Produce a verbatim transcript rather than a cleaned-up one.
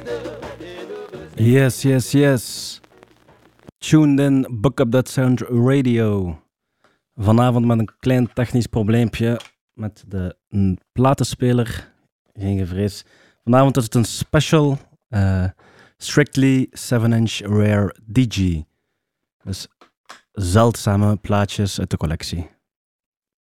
Yes, yes, yes. Tuned in Book Up That Sound Radio. Vanavond met een klein technisch probleempje met de n- platenspeler. Geen gevrees. Vanavond is het een special uh, Strictly seven inch Rare D J. Dus zeldzame plaatjes uit de collectie.